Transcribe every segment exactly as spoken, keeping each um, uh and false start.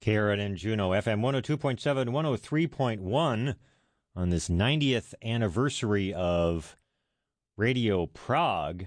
K R N N Juneau, F M one oh two point seven, one oh three point one on this ninetieth anniversary of Radio Prague,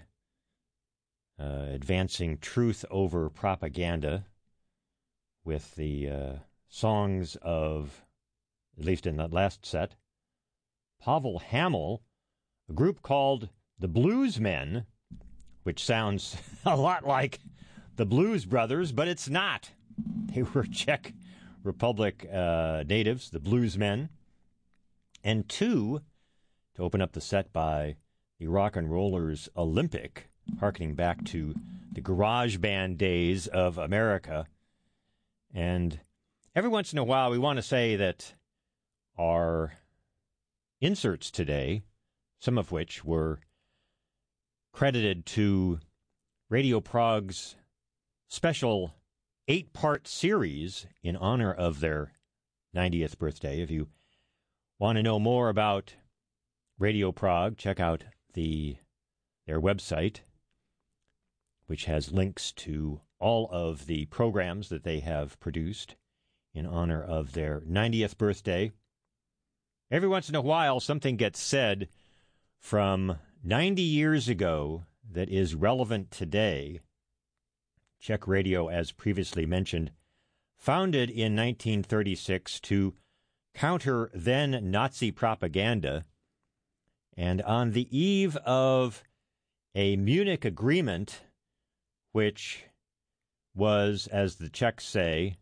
uh, advancing truth over propaganda with the uh, songs of, at least in that last set, Pavel Hamel, a group called the Bluesmen, which sounds a lot like the Blues Brothers, but it's not. They were Czech Republic uh, natives, the Bluesmen. And two, to open up the set by the Rock and Rollers Olympic, harkening back to the garage band days of America. And every once in a while, we want to say that our inserts today, some of which were credited to Radio Prague's special eight-part series in honor of their ninetieth birthday. If you want to know more about Radio Prague, check out the their website, which has links to all of the programs that they have produced in honor of their ninetieth birthday. Every once in a while, something gets said from ninety years ago that is relevant today. Czech Radio, as previously mentioned, founded in nineteen thirty-six to counter then Nazi propaganda, and on the eve of a Munich agreement, which was, as the Czechs say,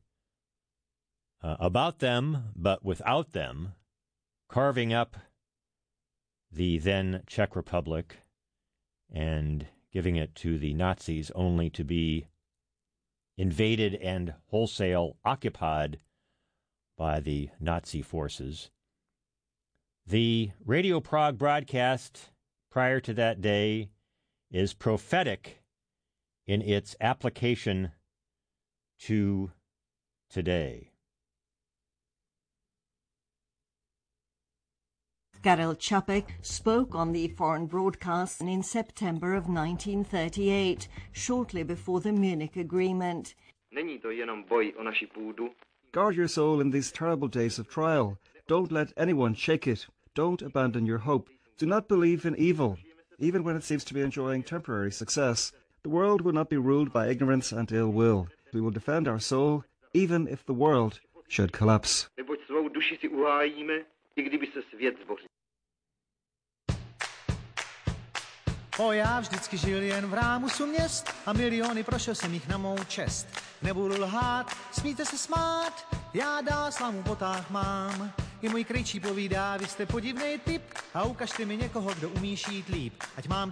uh, about them but without them, carving up the then Czech Republic and giving it to the Nazis only to be invaded and wholesale occupied by the Nazi forces. The Radio Prague broadcast prior to that day is prophetic in its application to today. Karel Čapek spoke on the foreign broadcast in September of nineteen thirty-eight, shortly before the Munich Agreement. Guard your soul in these terrible days of trial. Don't let anyone shake it. Don't abandon your hope. Do not believe in evil, even when it seems to be enjoying temporary success. The world will not be ruled by ignorance and ill will. We will defend our soul, even if the world should collapse. O, já vždycky žil jen v rámusu měst a miliony prošel jsem jich na mou čest. Nebudu lhát, smíte se smát, já dál slamu potáh mám. I můj krejčí povídá, vy jste podivnej typ a ukažte mi někoho, kdo umí šít líp. Ať mám